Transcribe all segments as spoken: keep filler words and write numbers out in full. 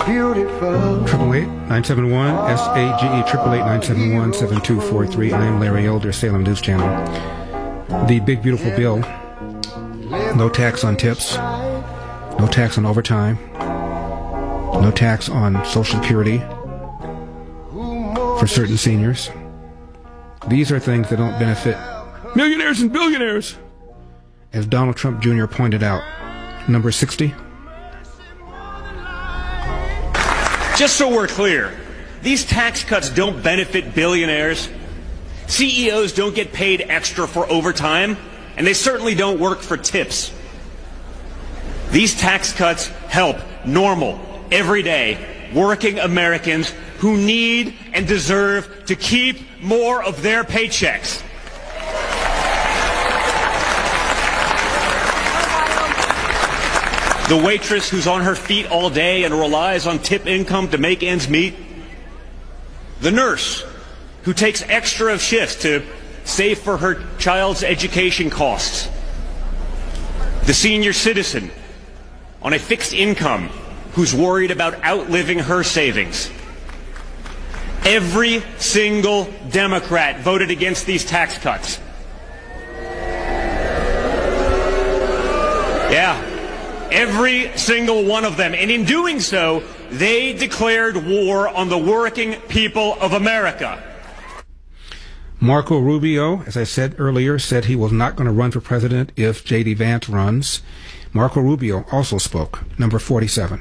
beautiful. Triple eight nine seven one S A G E triple eight nine seven one seven two four three. I am Larry Elder, Salem News Channel. The big beautiful bill. No tax on tips. No tax on overtime. No tax on Social Security for certain seniors. These are things that don't benefit millionaires and billionaires, as Donald Trump Junior pointed out. Number sixty. Just so we're clear, these tax cuts don't benefit billionaires. C E Os don't get paid extra for overtime, and they certainly don't work for tips. These tax cuts help normal, everyday, working Americans who need and deserve to keep more of their paychecks. The waitress who's on her feet all day and relies on tip income to make ends meet. The nurse who takes extra shifts to save for her child's education costs. The senior citizen on a fixed income who's worried about outliving her savings. Every single Democrat voted against these tax cuts. Yeah. Every single one of them. And in doing so, they declared war on the working people of America. Marco Rubio, as I said earlier, said he was not going to run for president if J D. Vance runs. Marco Rubio also spoke. Number forty-seven.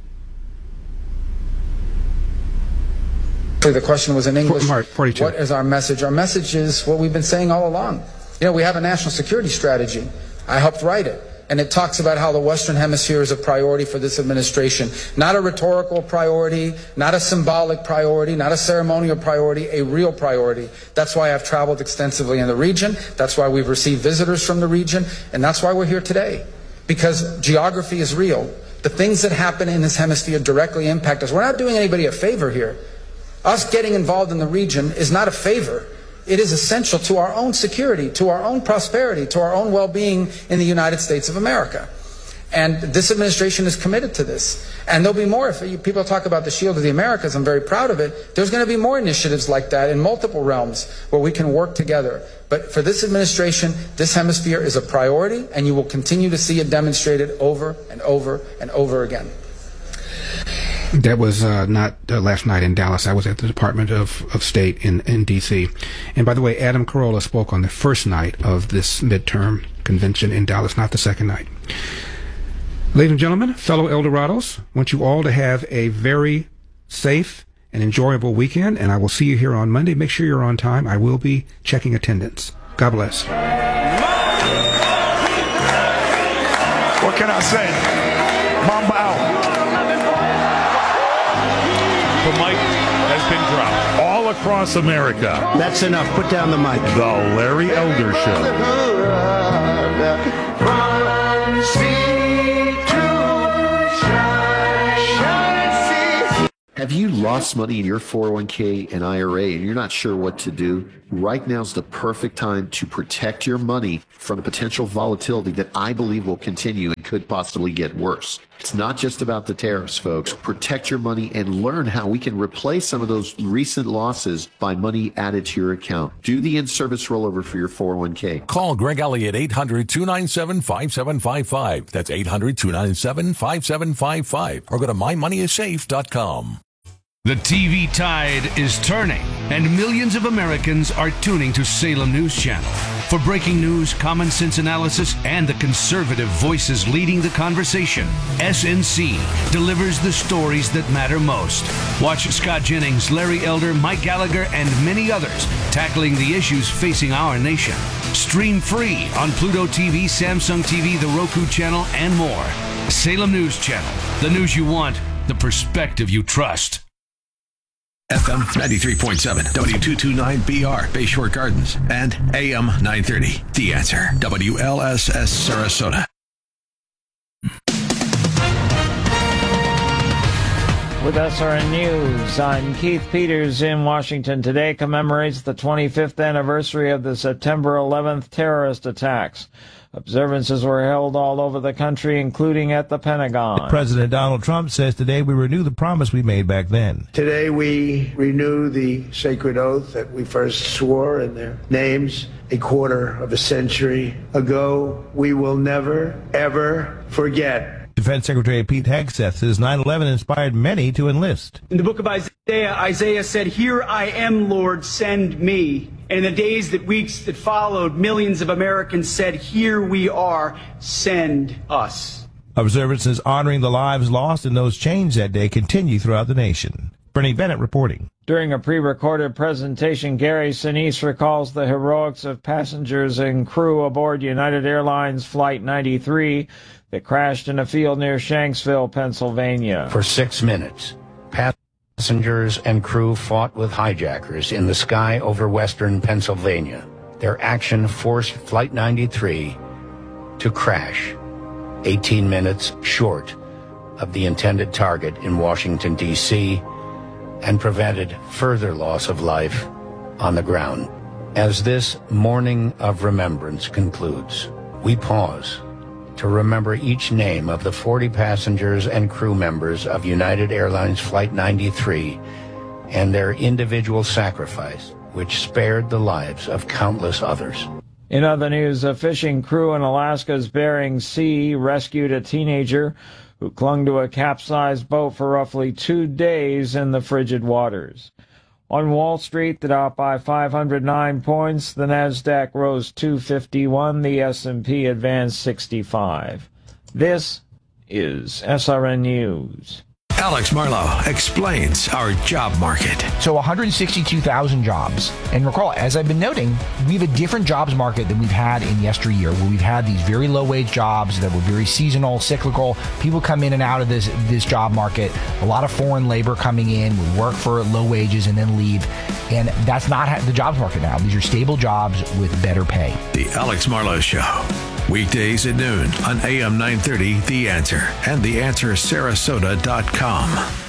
The question was in English. For, forty-two. What is our message? Our message is what we've been saying all along. You know, we have a national security strategy. I helped write it. And it talks about how the Western Hemisphere is a priority for this administration. Not a rhetorical priority, not a symbolic priority, not a ceremonial priority, a real priority. That's why I've traveled extensively in the region. That's why we've received visitors from the region. And that's why we're here today. Because geography is real. The things that happen in this hemisphere directly impact us. We're not doing anybody a favor here. Us getting involved in the region is not a favor. It is essential to our own security, to our own prosperity, to our own well-being in the United States of America. And this administration is committed to this. And there'll be more. If you, people talk about the Shield of the Americas, I'm very proud of it. There's going to be more initiatives like that in multiple realms where we can work together. But for this administration, this hemisphere is a priority, and you will continue to see it demonstrated over and over and over again. That was uh, not uh, last night in Dallas. I was at the Department of, of State in, in D C And by the way, Adam Carolla spoke on the first night of this midterm convention in Dallas, not the second night. Ladies and gentlemen, fellow Eldorados, I want you all to have a very safe and enjoyable weekend, and I will see you here on Monday. Make sure you're on time. I will be checking attendance. God bless. What can I say? Mamba out. The mic has been dropped all across America. That's enough. Put down the mic. The Larry Elder Show. Have you lost money in your four oh one k and I R A and you're not sure what to do? Right now is the perfect time to protect your money from the potential volatility that I believe will continue and could possibly get worse. It's not just about the tariffs, folks. Protect your money and learn how we can replace some of those recent losses by money added to your account. Do the in-service rollover for your four oh one k. Call Greg Elliott, eight hundred, two nine seven, five seven five five. That's eight hundred, two nine seven, five seven five five. Or go to my money is safe dot com. The T V tide is turning, and millions of Americans are tuning to Salem News Channel. For breaking news, common sense analysis, and the conservative voices leading the conversation, S N C delivers the stories that matter most. Watch Scott Jennings, Larry Elder, Mike Gallagher, and many others tackling the issues facing our nation. Stream free on Pluto T V, Samsung T V, the Roku channel, and more. Salem News Channel, the news you want, the perspective you trust. F M ninety-three point seven, W two twenty-nine B R, Bayshore Gardens, and A M nine thirty, The Answer, W L S S Sarasota. With S R N News, I'm Keith Peters in Washington. Today commemorates the twenty-fifth anniversary of the September eleventh terrorist attacks. Observances were held all over the country, including at the Pentagon. President Donald Trump says today we renew the promise we made back then. Today we renew the sacred oath that we first swore in their names a quarter of a century ago. We will never, ever forget. Defense Secretary Pete Hegseth says nine eleven inspired many to enlist. In the book of Isaiah, Isaiah said, "Here I am, Lord, send me." And in the days, that weeks that followed, millions of Americans said, "Here we are, send us." Observances honoring the lives lost and those changed that day continue throughout the nation. Bernie Bennett reporting. During a pre-recorded presentation, Gary Sinise recalls the heroics of passengers and crew aboard United Airlines Flight ninety-three that crashed in a field near Shanksville, Pennsylvania. For six minutes, passengers and crew fought with hijackers in the sky over western Pennsylvania. Their action forced Flight ninety-three to crash eighteen minutes short of the intended target in Washington, D C, and prevented further loss of life on the ground. As this morning of remembrance concludes, we pause to remember each name of the forty passengers and crew members of United Airlines Flight ninety-three and their individual sacrifice, which spared the lives of countless others. In other news, a fishing crew in Alaska's Bering Sea rescued a teenager who clung to a capsized boat for roughly two days in the frigid waters. On Wall Street, the Dow by five hundred nine points, the Nasdaq rose two fifty-one, the S and P advanced sixty-five. This is S R N News. Alex Marlowe explains our job market. So one hundred sixty-two thousand jobs. And recall, as I've been noting, we have a different jobs market than we've had in yesteryear, where we've had these very low-wage jobs that were very seasonal, cyclical. People come in and out of this this job market. A lot of foreign labor coming in, would work for low wages and then leave. And that's not the jobs market now. These are stable jobs with better pay. The Alex Marlowe Show. Weekdays at noon on A M nine thirty, The Answer, and the answer sarasota dot com.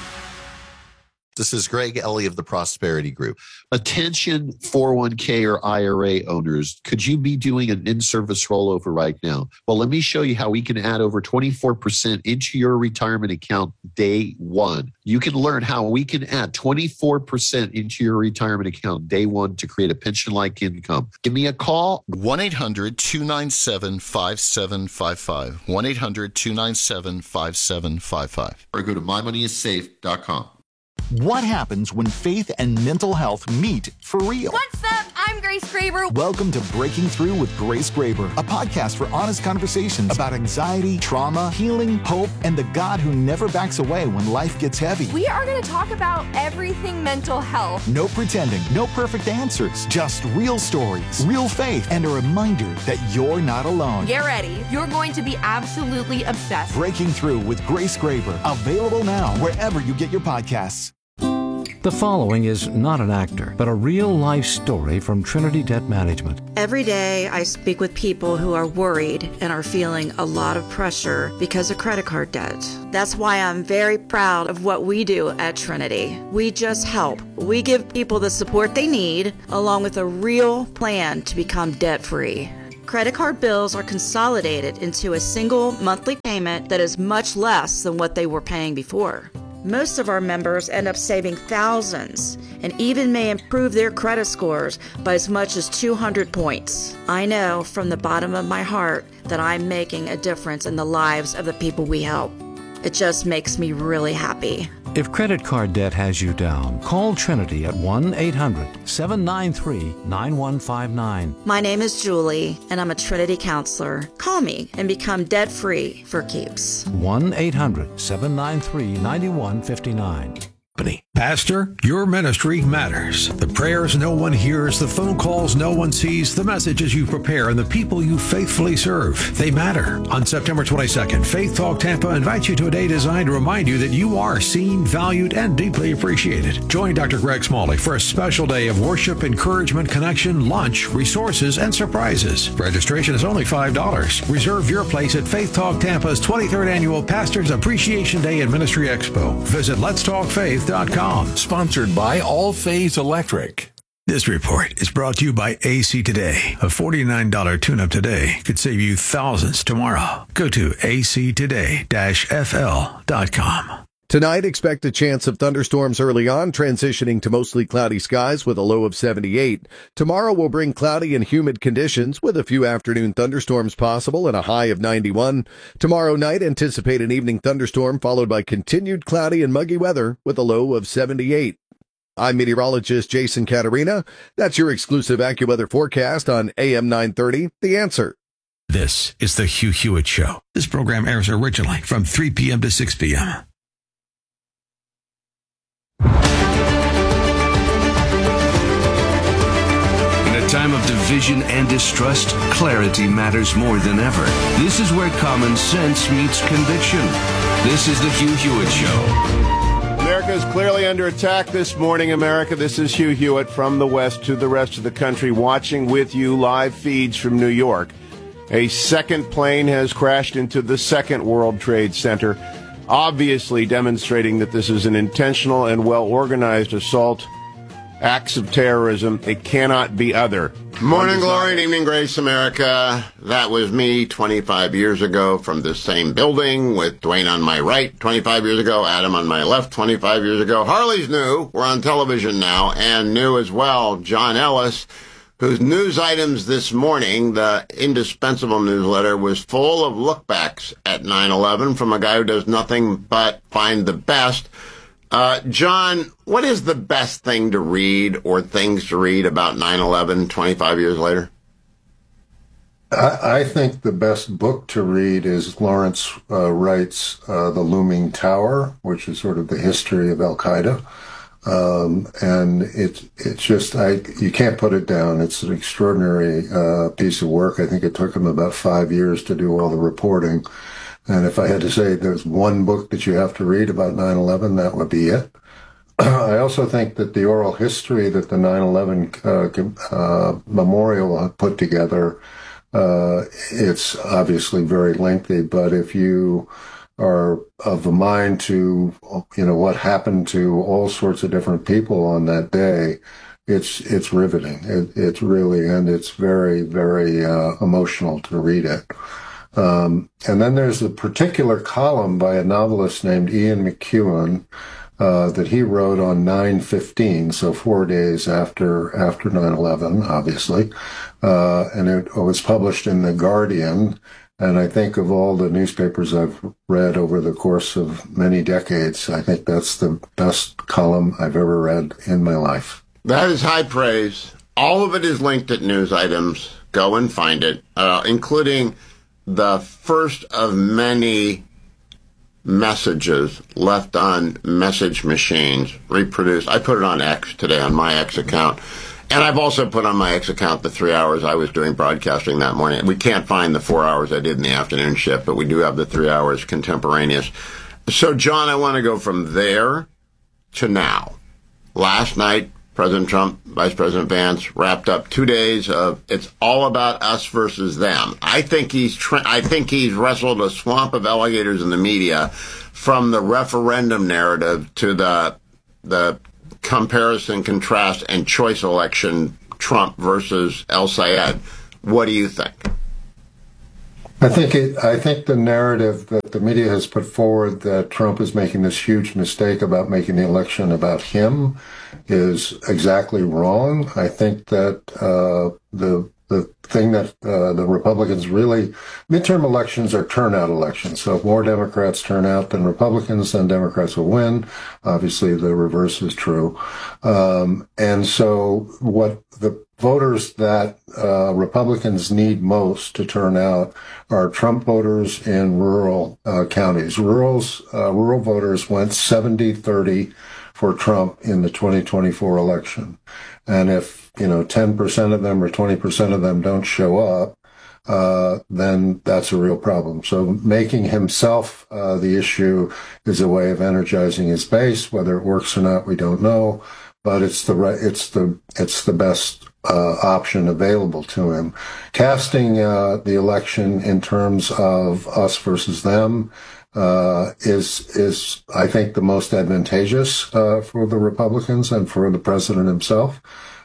This is Greg Ellie of the Prosperity Group. Attention four oh one k or I R A owners, could you be doing an in-service rollover right now? Well, let me show you how we can add over twenty-four percent into your retirement account day one. You can learn how we can add twenty-four percent into your retirement account day one to create a pension-like income. Give me a call. one eight hundred two nine seven five seven five five. one eight hundred two nine seven five seven five five. Or go to my money is safe dot com. What happens when faith and mental health meet for real? What's up? I'm Grace Graber. Welcome to Breaking Through with Grace Graber, a podcast for honest conversations about anxiety, trauma, healing, hope, and the God who never backs away when life gets heavy. We are going to talk about everything mental health. No pretending, no perfect answers, just real stories, real faith, and a reminder that you're not alone. Get ready. You're going to be absolutely obsessed. Breaking Through with Grace Graber, available now wherever you get your podcasts. The following is not an actor, but a real-life story from Trinity Debt Management. Every day I speak with people who are worried and are feeling a lot of pressure because of credit card debt. That's why I'm very proud of what we do at Trinity. We just help. We give people the support they need, along with a real plan to become debt-free. Credit card bills are consolidated into a single monthly payment that is much less than what they were paying before. Most of our members end up saving thousands and even may improve their credit scores by as much as two hundred points. I know from the bottom of my heart that I'm making a difference in the lives of the people we help. It just makes me really happy. If credit card debt has you down, call Trinity at one eight hundred seven nine three nine one five nine. My name is Julie, and I'm a Trinity counselor. Call me and become debt-free for keeps. one eight hundred seven nine three nine one five nine. Pastor, your ministry matters. The prayers no one hears, the phone calls no one sees, the messages you prepare, and the people you faithfully serve. They matter. On September twenty-second, Faith Talk Tampa invites you to a day designed to remind you that you are seen, valued, and deeply appreciated. Join Doctor Greg Smalley for a special day of worship, encouragement, connection, lunch, resources, and surprises. Registration is only five dollars. Reserve your place at Faith Talk Tampa's twenty-third Annual Pastors Appreciation Day and Ministry Expo. Visit lets talk faith dot com. Sponsored by All Phase Electric. This report is brought to you by A C Today. A forty-nine dollars tune-up today could save you thousands tomorrow. Go to A C today dash F L dot com. Tonight, expect a chance of thunderstorms early on, transitioning to mostly cloudy skies with a low of seventy-eight. Tomorrow will bring cloudy and humid conditions with a few afternoon thunderstorms possible and a high of ninety-one. Tomorrow night, anticipate an evening thunderstorm followed by continued cloudy and muggy weather with a low of seventy-eight. I'm meteorologist Jason Caterina. That's your exclusive AccuWeather forecast on A M nine thirty, The Answer. This is the Hugh Hewitt Show. This program airs originally from three p.m. to six p.m. In a time of division and distrust, clarity matters more than ever. This is where common sense meets conviction. This is the Hugh Hewitt Show. America is clearly under attack this morning, America. This is Hugh Hewitt from the West to the rest of the country, watching with you live feeds from New York. A second plane has crashed into the second World Trade Center, obviously demonstrating that this is an intentional and well-organized assault, acts of terrorism. It cannot be other. Morning glory and evening grace, America. That was me twenty-five years ago from the same building with Dwayne on my right twenty-five years ago, Adam on my left twenty-five years ago. Harley's new. We're on television now, and new as well, John Ellis, whose news items this morning, the indispensable newsletter, was full of lookbacks at nine eleven from a guy who does nothing but find the best. Uh, John, what is the best thing to read or things to read about nine eleven twenty-five years later? I, I think the best book to read is Lawrence uh, Wright's uh, The Looming Tower, which is sort of the history of Al-Qaeda. Um, and it, it's just, I, you can't put it down. It's an extraordinary uh, piece of work. I think it took him about five years to do all the reporting. And if I had to say there's one book that you have to read about nine eleven, that would be it. I also think that the oral history that the nine eleven uh, uh, memorial put together, uh, it's obviously very lengthy, but if you are of the mind to, you know, what happened to all sorts of different people on that day, it's it's riveting. It, it's really, and it's very, very uh, emotional to read it. Um, and then there's a particular column by a novelist named Ian McEwan uh, that he wrote on nine fifteen, so four days after after nine eleven, obviously. Uh, and it was published in The Guardian. And I think of all the newspapers I've read over the course of many decades, I think that's the best column I've ever read in my life. That is high praise. All of it is linked at news items. Go and find it, uh, including the first of many messages left on message machines, reproduced. I put it on X today, on my X account. And I've also put on my X account the three hours I was doing broadcasting that morning. We can't find the four hours I did in the afternoon shift, but we do have the three hours contemporaneous. So, John, I want to go from there to now. Last night, President Trump, Vice President Vance wrapped up two days of it's all about us versus them. I think he's tra- I think he's wrestled a swamp of alligators in the media, from the referendum narrative to the the comparison, contrast, and choice election, Trump versus El Sayed. What do you think? I think it, I think the narrative that the media has put forward that Trump is making this huge mistake about making the election about him is exactly wrong. I think that uh, the the thing that uh, the Republicans really, midterm elections are turnout elections. So if more Democrats turn out than Republicans, then Democrats will win. Obviously, the reverse is true. Um, and so what the voters that uh, Republicans need most to turn out are Trump voters in rural uh, counties. Rurals, uh, rural voters went seventy thirty for Trump in the twenty twenty-four election. And if, you know, ten percent of them or twenty percent of them don't show up, uh, then that's a real problem. So making himself uh, the issue is a way of energizing his base. Whether it works or not, we don't know. But it's the right, it's the it's the best uh, option available to him. Casting uh, the election in terms of us versus them uh, is is I think the most advantageous uh, for the Republicans and for the president himself.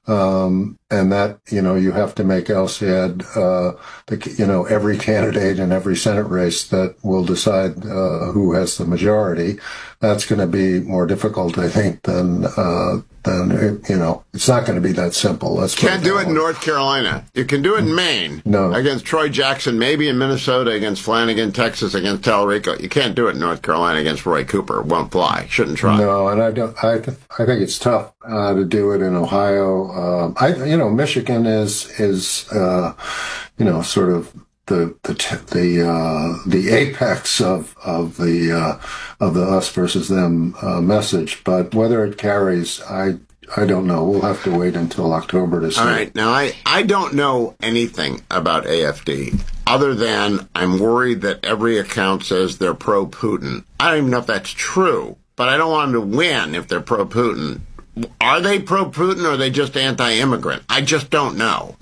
Um, and that, you know, you have to make El Sayed, uh, the, you know, every candidate in every Senate race that will decide, uh, who has the majority. That's going to be more difficult, I think, than, uh, than, you know, it's not going to be that simple. Let's Can't do it in North Carolina. You can do it in Maine. No. Against Troy Jackson, maybe in Minnesota against Flanagan, Texas against Talarico. You can't do it in North Carolina against Roy Cooper. Won't fly. Shouldn't try. No, and I don't, I, th- I think it's tough, uh, to do it in Ohio. Um, I, you know, Michigan is, is, uh, you know, sort of the, the, the, uh, the apex of, of the, uh, of the us versus them, uh, message. But whether it carries, I, I don't know. We'll have to wait until October to see. All right. Now, I, I don't know anything about A F D other than I'm worried that every account says they're pro-Putin. I don't even know if that's true, but I don't want them to win if they're pro-Putin. Are they pro-Putin or are they just anti-immigrant? I just don't know.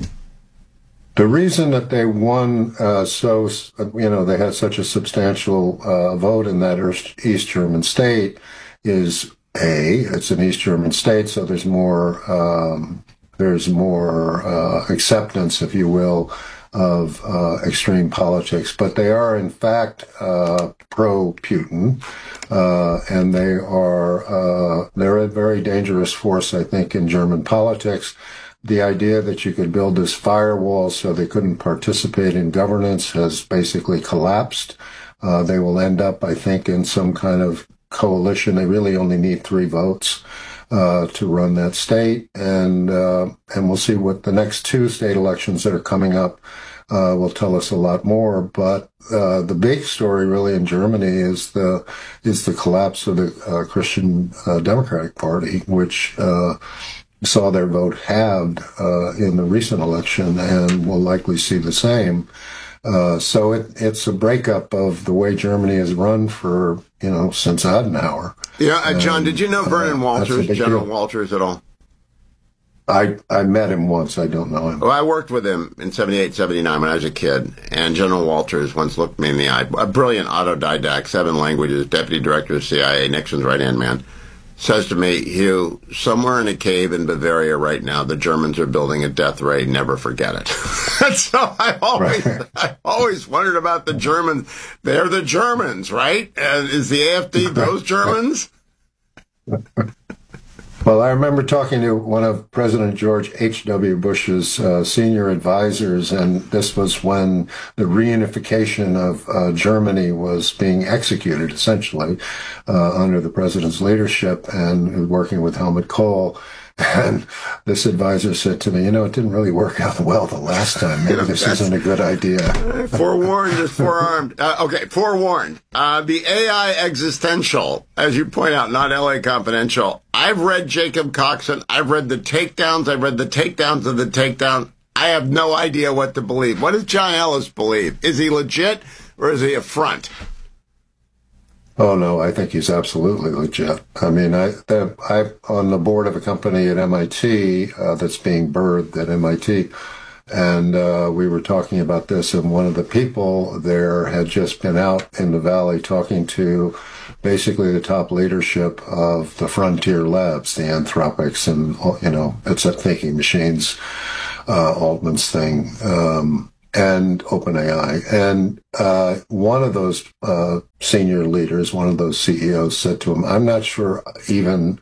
The reason that they won uh, so, you know, they had such a substantial uh, vote in that East German state is, A, it's an East German state, so there's more, um, there's more uh, acceptance, if you will, of uh, extreme politics. But they are, in fact, uh, pro-Putin. Uh, and they are, uh, they're a very dangerous force, I think, in German politics. The idea that you could build this firewall so they couldn't participate in governance has basically collapsed. Uh, they will end up, I think, in some kind of coalition. They really only need three votes, uh, to run that state. And, uh, and we'll see what the next two state elections that are coming up Uh, will tell us a lot more, but uh, the big story really in Germany is the is the collapse of the uh, Christian uh, Democratic Party, which uh, saw their vote halved uh, in the recent election, and will likely see the same. Uh, so it, it's a breakup of the way Germany is run for you know since Adenauer. Yeah, uh, John, did you know Vernon uh, Walters, General deal. Walters, at all? I, I met him once. I don't know him. Well, I worked with him in seventy-eight, seventy-nine when I was a kid, and General Walters once looked me in the eye. A brilliant autodidact, seven languages, deputy director of C I A, Nixon's right-hand man, says to me, Hugh, somewhere in a cave in Bavaria right now, the Germans are building a death ray. Never forget it. So I always, right. I always wondered about the Germans. They're the Germans, right? And is the A F D those Germans? Well, I remember talking to one of President George H W. Bush's uh, senior advisors, and this was when the reunification of uh, Germany was being executed, essentially, uh, under the president's leadership, and working with Helmut Kohl. And this advisor said to me, you know, it didn't really work out well the last time. Maybe this isn't a good idea. Forewarned is forearmed. Uh, okay, forewarned. Uh, the A I existential, as you point out, not L A Confidential. I've read Jacob Coxon. I've read the takedowns. I've read the takedowns of the takedown. I have no idea what to believe. What does John Ellis believe? Is he legit or is he a front? Oh, no, I think he's absolutely legit. I mean, I, I'm on the board of a company at M I T uh, that's being birthed at M I T, and uh, we were talking about this, and one of the people there had just been out in the Valley talking to basically the top leadership of the frontier labs, the Anthropics, and, you know, it's a thinking machines, uh, Altman's thing. Um, and OpenAI. And uh, one of those uh, senior leaders, one of those C E Os said to him, I'm not sure even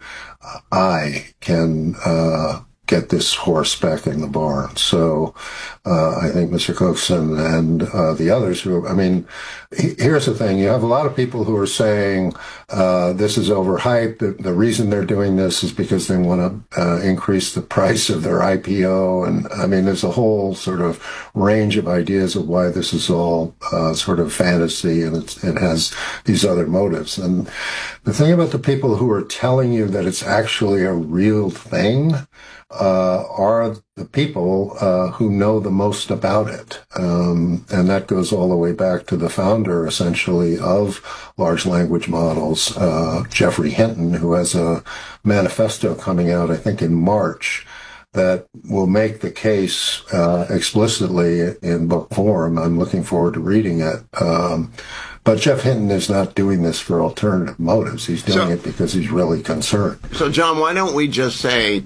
I can uh, get this horse back in the barn. So uh, I think Mister Coxon and uh, the others who, I mean, he, here's the thing. You have a lot of people who are saying uh, this is overhyped. The, the reason they're doing this is because they want to uh, increase the price of their I P O. And I mean, there's a whole sort of range of ideas of why this is all uh, sort of fantasy, and it's, it has these other motives. And the thing about the people who are telling you that it's actually a real thing uh, are the people uh, who know the most about it. Um, and that goes all the way back to the founder, essentially, of large language models, uh, Geoffrey Hinton, who has a manifesto coming out, I think, in March, that will make the case uh, explicitly in book form. I'm looking forward to reading it. Um, but Jeff Hinton is not doing this for alternative motives. He's doing So- it because he's really concerned. So, John, why don't we just say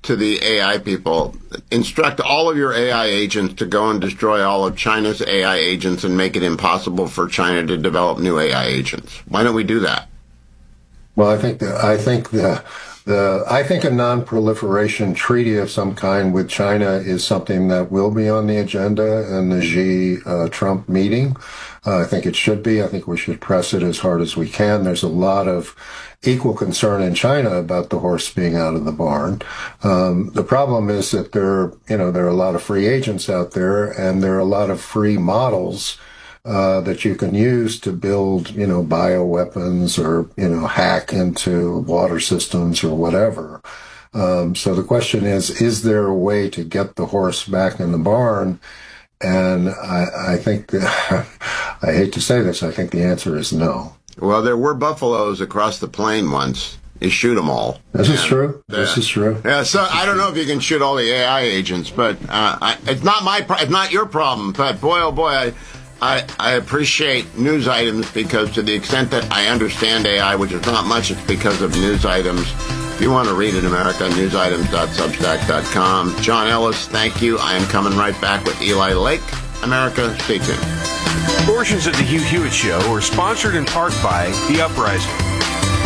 to the A I people, instruct all of your A I agents to go and destroy all of China's A I agents and make it impossible for China to develop new A I agents. Why don't we do that? Well, I think the, I think the, the, I think a non-proliferation treaty of some kind with China is something that will be on the agenda in the Xi uh, Trump meeting. Uh, I think it should be. I think we should press it as hard as we can. There's a lot of equal concern in China about the horse being out of the barn. Um, the problem is that there, you know, there are a lot of free agents out there, and there are a lot of free models uh, that you can use to build, you know, bioweapons or, you know, hack into water systems or whatever. Um, so the question is, is there a way to get the horse back in the barn? And I, I think, that, I hate to say this, I think the answer is no. Well, there were buffaloes across the plain once. You shoot them all. This is true. This is true. Yeah, so I don't know if you can shoot all the A I agents, but uh, I, it's not my, pro- it's not your problem. But boy, oh boy, I, I, I appreciate news items, because to the extent that I understand A I, which is not much, it's because of news items. If you want to read it, America, news items dot substack dot com. John Ellis, thank you. I am coming right back with Eli Lake. America, stay tuned. Portions of the Hugh Hewitt Show are sponsored in part by The Uprising,